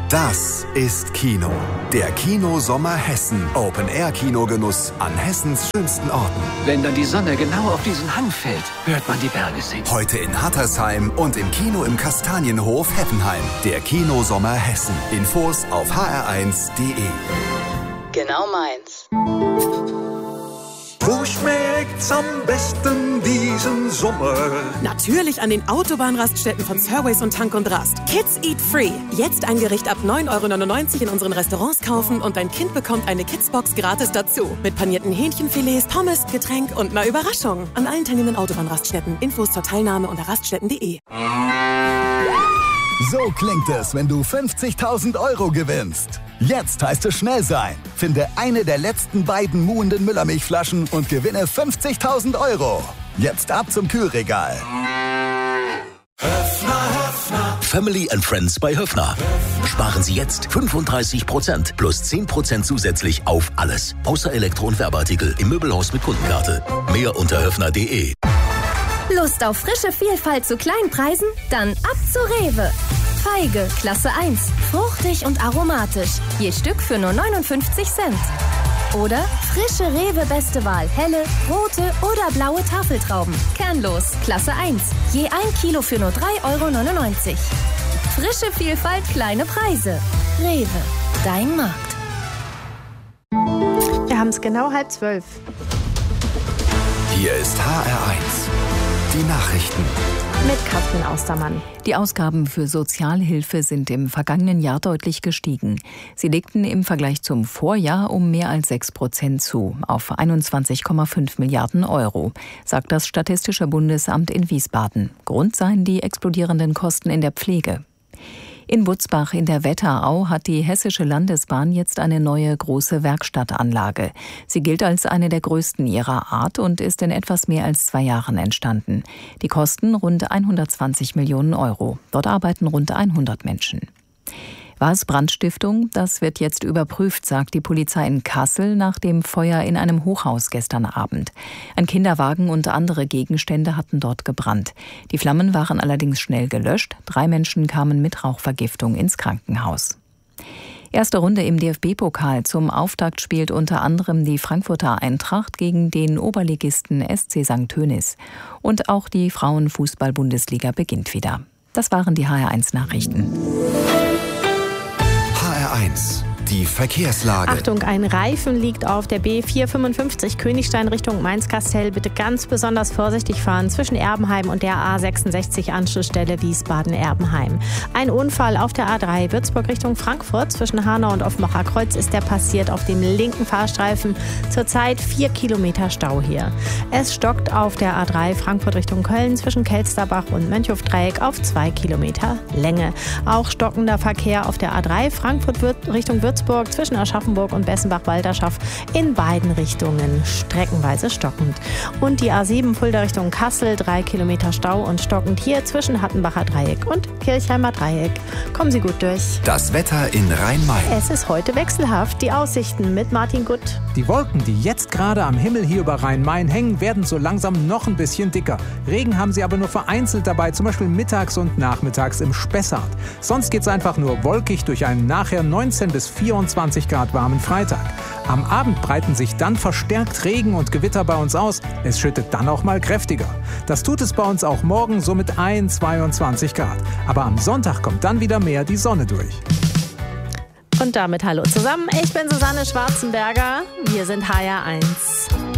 Das ist Kino. Der Kinosommer Hessen. Open-Air-Kinogenuss an Hessens schönsten Orten. Wenn dann die Sonne genau auf diesen Hang fällt, hört man die Berge singen. Heute in Hattersheim und im Kino im Kastanienhof Heppenheim. Der Kinosommer Hessen. Infos auf hr1.de. Genau meins. Wo schmeckt's am besten diesen Sommer? Natürlich an den Autobahnraststätten von Surways und Tank und Rast. Kids Eat Free. Jetzt ein Gericht ab 9,99 € in unseren Restaurants kaufen und dein Kind bekommt eine Kidsbox gratis dazu. Mit panierten Hähnchenfilets, Pommes, Getränk und einer Überraschung. An allen teilnehmenden Autobahnraststätten. Infos zur Teilnahme unter raststätten.de. So klingt es, wenn du 50.000 € gewinnst. Jetzt heißt es schnell sein. Finde eine der letzten beiden muhenden Müllermilchflaschen und gewinne 50.000 €. Jetzt ab zum Kühlregal. Family and Friends bei Höffner. Sparen Sie jetzt 35% plus 10% zusätzlich auf alles. Außer Elektro- und Werbeartikel im Möbelhaus mit Kundenkarte. Mehr unter höffner.de. Lust auf frische Vielfalt zu kleinen Preisen? Dann ab zu Rewe. Feige, Klasse 1. Fruchtig und aromatisch. Je Stück für nur 59 Cent. Oder frische Rewe Beste Wahl. Helle, rote oder blaue Tafeltrauben. Kernlos, Klasse 1. Je 1 Kilo für nur 3,99 €. Frische Vielfalt, kleine Preise. Rewe, dein Markt. Wir haben es genau 11:30. Hier ist HR1. Die Nachrichten. Mit Katrin Austermann. Die Ausgaben für Sozialhilfe sind im vergangenen Jahr deutlich gestiegen. Sie legten im Vergleich zum Vorjahr um mehr als 6% zu, auf 21,5 Milliarden €, sagt das Statistische Bundesamt in Wiesbaden. Grund seien die explodierenden Kosten in der Pflege. In Butzbach in der Wetterau hat die Hessische Landesbahn jetzt eine neue große Werkstattanlage. Sie gilt als eine der größten ihrer Art und ist in etwas mehr als 2 Jahren entstanden. Die Kosten rund 120 Millionen €. Dort arbeiten rund 100 Menschen. War es Brandstiftung? Das wird jetzt überprüft, sagt die Polizei in Kassel nach dem Feuer in einem Hochhaus gestern Abend. Ein Kinderwagen und andere Gegenstände hatten dort gebrannt. Die Flammen waren allerdings schnell gelöscht. 3 Menschen kamen mit Rauchvergiftung ins Krankenhaus. Erste Runde im DFB-Pokal. Zum Auftakt spielt unter anderem die Frankfurter Eintracht gegen den Oberligisten SC St. Tönis. Und auch die Frauenfußball-Bundesliga beginnt wieder. Das waren die HR1-Nachrichten. HR1, die Verkehrslage. Achtung, ein Reifen liegt auf der B455 Königstein Richtung Mainz-Kastel. Bitte ganz besonders vorsichtig fahren zwischen Erbenheim und der A66 Anschlussstelle Wiesbaden-Erbenheim. Ein Unfall auf der A3 Würzburg Richtung Frankfurt zwischen Hanau und Offenbacher Kreuz ist der passiert auf dem linken Fahrstreifen. Zurzeit 4 Kilometer Stau hier. Es stockt auf der A3 Frankfurt Richtung Köln zwischen Kelsterbach und Mönchhofdreieck auf 2 Kilometer Länge. Auch stockender Verkehr auf der A3 Frankfurt Richtung Würzburg zwischen Aschaffenburg und Bessenbach-Walderschaff in beiden Richtungen streckenweise stockend. Und die A7 Fulda Richtung Kassel, 3 Kilometer Stau und stockend hier zwischen Hattenbacher Dreieck und Kirchheimer Dreieck. Kommen Sie gut durch. Das Wetter in Rhein-Main. Es ist heute wechselhaft. Die Aussichten mit Martin Gutt. Die Wolken, die jetzt gerade am Himmel hier über Rhein-Main hängen, werden so langsam noch ein bisschen dicker. Regen haben sie aber nur vereinzelt dabei, zum Beispiel mittags und nachmittags im Spessart. Sonst geht es einfach nur wolkig durch einen nachher 19 bis 24 Grad warmen Freitag. Am Abend breiten sich dann verstärkt Regen und Gewitter bei uns aus. Es schüttet dann auch mal kräftiger. Das tut es bei uns auch morgen so mit 22 Grad. Aber am Sonntag kommt dann wieder mehr die Sonne durch. Und damit hallo zusammen. Ich bin Susanne Schwarzenberger. Wir sind HR1.